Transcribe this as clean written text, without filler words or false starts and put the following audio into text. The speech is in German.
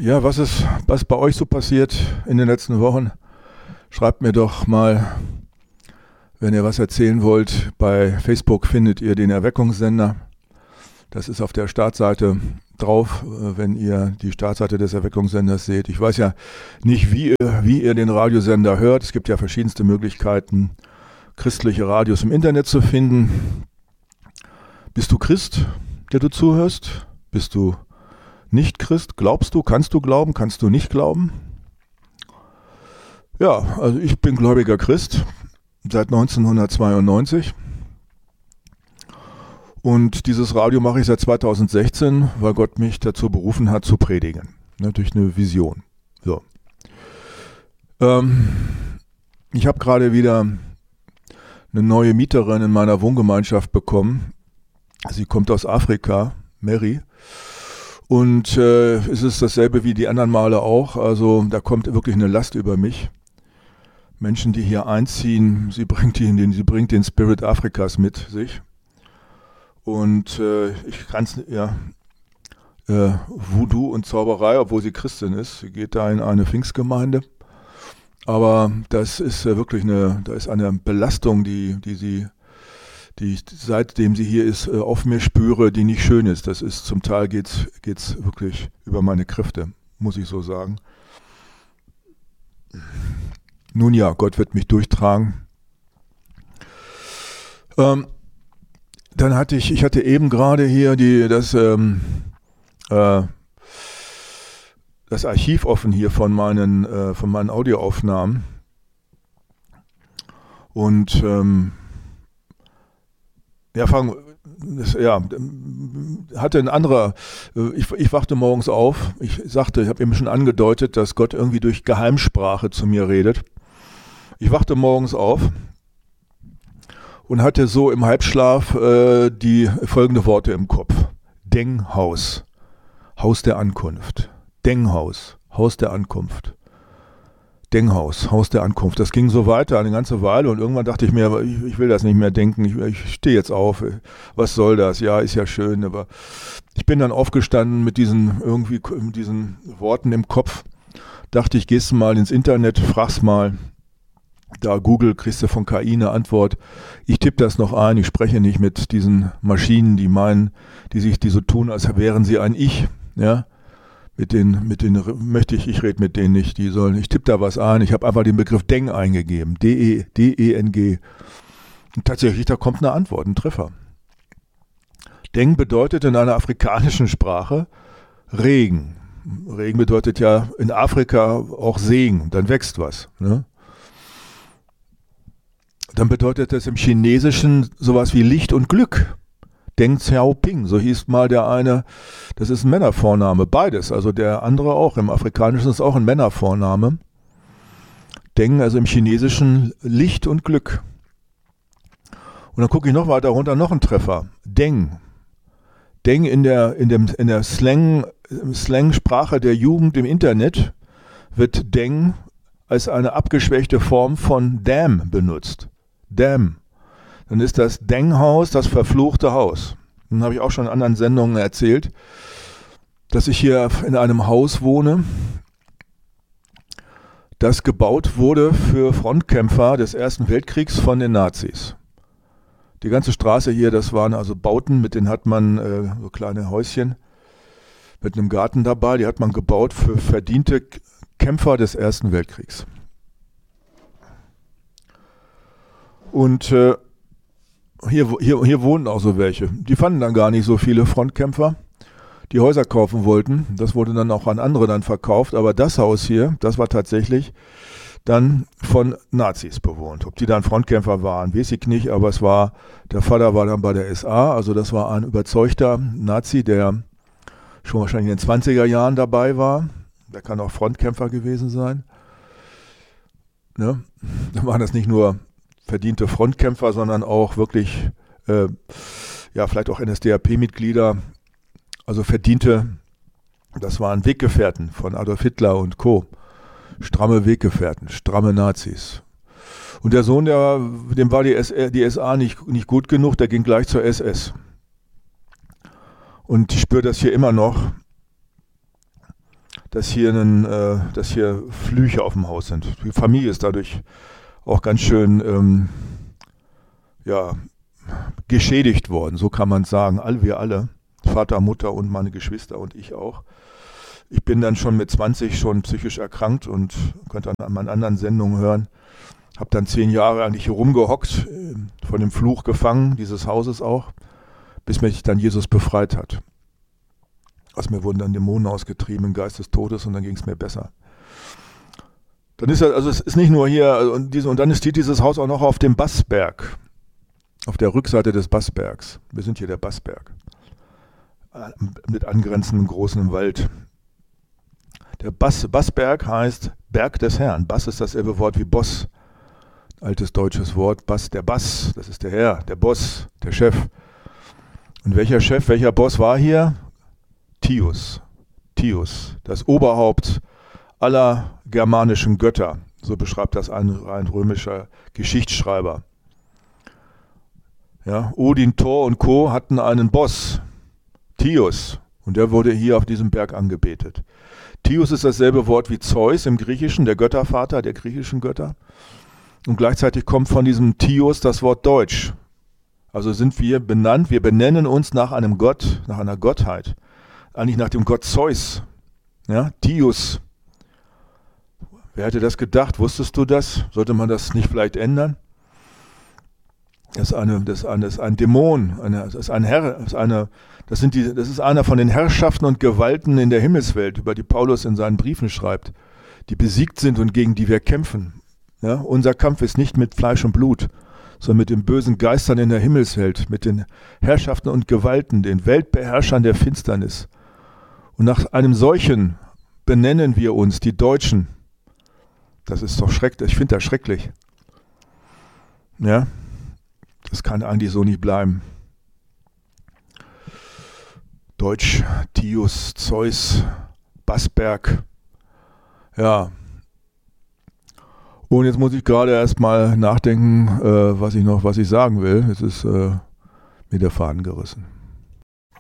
Ja, was bei euch so passiert in den letzten Wochen? Schreibt mir doch mal, wenn ihr was erzählen wollt. Bei Facebook findet ihr den Erweckungssender. Das ist auf der Startseite drauf, wenn ihr die Startseite des Erweckungssenders seht. Ich weiß ja nicht, wie ihr den Radiosender hört. Es gibt ja verschiedenste Möglichkeiten, christliche Radios im Internet zu finden. Bist du Christ, der du zuhörst? Bist du nicht Christ? Glaubst du? Kannst du glauben? Kannst du nicht glauben? Ja, also ich bin gläubiger Christ seit 1992. Und dieses Radio mache ich seit 2016, weil Gott mich dazu berufen hat, zu predigen. Ne, durch eine Vision. So. Ich habe gerade wieder eine neue Mieterin in meiner Wohngemeinschaft bekommen. Sie kommt aus Afrika, Mary. Und es ist dasselbe wie die anderen Male auch. Also da kommt wirklich eine Last über mich. Menschen, die hier einziehen, sie bringt den Spirit Afrikas mit sich. Und ich kann es, ja, Voodoo und Zauberei, obwohl sie Christin ist. Sie geht da in eine Pfingstgemeinde. Aber das ist wirklich eine Belastung, die ich seitdem sie hier ist, auf mir spüre, die nicht schön ist. Das ist zum Teil geht's wirklich über meine Kräfte, muss ich so sagen. Nun ja, Gott wird mich durchtragen. Dann hatte ich eben gerade hier das Archiv offen hier von meinen Audioaufnahmen. Und hatte ein anderer, ich wachte morgens auf, ich habe eben schon angedeutet, dass Gott irgendwie durch Geheimsprache zu mir redet. Ich wachte morgens auf und hatte so im Halbschlaf die folgende Worte im Kopf. Denghaus, Haus der Ankunft. Denghaus, Haus der Ankunft. Denghaus, Haus der Ankunft. Das ging so weiter eine ganze Weile und irgendwann dachte ich mir, ich will das nicht mehr denken, ich stehe jetzt auf, was soll das? Ja, ist ja schön, aber ich bin dann aufgestanden mit diesen Worten im Kopf, dachte ich, gehst du mal ins Internet, fragst mal, da Google, kriegst du von KI eine Antwort, ich tippe das noch ein, ich spreche nicht mit diesen Maschinen, die so tun, als wären sie ein Ich, ja. Ich rede mit denen nicht, ich tippe da was ein, ich habe einfach den Begriff Deng eingegeben, D-E-N-G. Und tatsächlich, da kommt eine Antwort, ein Treffer. Deng bedeutet in einer afrikanischen Sprache Regen. Regen bedeutet ja in Afrika auch Segen, dann wächst was. Ne? Dann bedeutet das im Chinesischen sowas wie Licht und Glück. Deng Xiaoping, so hieß mal der eine, das ist ein Männervorname, beides, also der andere auch, im Afrikanischen ist auch ein Männervorname. Deng, also im Chinesischen Licht und Glück. Und dann gucke ich noch weiter runter, noch ein Treffer, Deng. Deng in der Slang-Sprache der Jugend im Internet wird Deng als eine abgeschwächte Form von Damn benutzt. Damn. Dann ist das Denghaus das verfluchte Haus. Dann habe ich auch schon in anderen Sendungen erzählt, dass ich hier in einem Haus wohne, das gebaut wurde für Frontkämpfer des Ersten Weltkriegs von den Nazis. Die ganze Straße hier, das waren also Bauten, mit denen hat man so kleine Häuschen mit einem Garten dabei, die hat man gebaut für verdiente Kämpfer des Ersten Weltkriegs. Und hier wohnen auch so welche. Die fanden dann gar nicht so viele Frontkämpfer, die Häuser kaufen wollten. Das wurde dann auch an andere dann verkauft. Aber das Haus hier, das war tatsächlich dann von Nazis bewohnt. Ob die dann Frontkämpfer waren, weiß ich nicht. Aber der Vater war dann bei der SA. Also das war ein überzeugter Nazi, der schon wahrscheinlich in den 20er Jahren dabei war. Der kann auch Frontkämpfer gewesen sein. Ne? Dann waren das nicht nur verdiente Frontkämpfer, sondern auch wirklich, vielleicht auch NSDAP-Mitglieder, also verdiente, das waren Weggefährten von Adolf Hitler und Co. Stramme Weggefährten, stramme Nazis. Und der Sohn, dem war die SA nicht gut genug, der ging gleich zur SS. Und ich spüre das hier immer noch, dass hier Flüche auf dem Haus sind. Die Familie ist dadurch auch ganz schön geschädigt worden, so kann man sagen. Wir alle, Vater, Mutter und meine Geschwister und ich auch. Ich bin dann schon mit 20 schon psychisch erkrankt und könnt dann an meinen anderen Sendungen hören. Habe dann 10 Jahre eigentlich hier rumgehockt, von dem Fluch gefangen, dieses Hauses auch, bis mich dann Jesus befreit hat. Aus mir wurden dann Dämonen ausgetrieben im Geist des Todes und dann ging es mir besser. Dann ist es ist nicht nur hier, und dann steht dieses Haus auch noch auf dem Bassberg, auf der Rückseite des Bassbergs. Wir sind hier der Bassberg, mit angrenzendem großen Wald. Der Bassberg heißt Berg des Herrn. Bass ist dasselbe Wort wie Boss. Altes deutsches Wort. Bass, das ist der Herr, der Boss, der Chef. Und welcher Boss war hier? Tius, das Oberhaupt aller germanischen Götter. So beschreibt das ein römischer Geschichtsschreiber. Ja, Odin, Thor und Co. hatten einen Boss, Tius. Und der wurde hier auf diesem Berg angebetet. Tius ist dasselbe Wort wie Zeus im Griechischen, der Göttervater der griechischen Götter. Und gleichzeitig kommt von diesem Tius das Wort Deutsch. Also sind wir benannt, wir benennen uns nach einem Gott, nach einer Gottheit. Eigentlich nach dem Gott Zeus. Ja, Tius. Wer hätte das gedacht? Wusstest du das? Sollte man das nicht vielleicht ändern? Das ist ein Dämon, das ist ein Herr, das ist einer von den Herrschaften und Gewalten in der Himmelswelt, über die Paulus in seinen Briefen schreibt, die besiegt sind und gegen die wir kämpfen. Ja, unser Kampf ist nicht mit Fleisch und Blut, sondern mit den bösen Geistern in der Himmelswelt, mit den Herrschaften und Gewalten, den Weltbeherrschern der Finsternis. Und nach einem solchen benennen wir uns, die Deutschen. Das ist doch schrecklich, ich finde das schrecklich. Ja. Das kann eigentlich so nicht bleiben. Deutsch, Tius, Zeus, Bassberg. Ja. Und jetzt muss ich gerade erstmal nachdenken, was ich sagen will. Jetzt ist mir der Faden gerissen.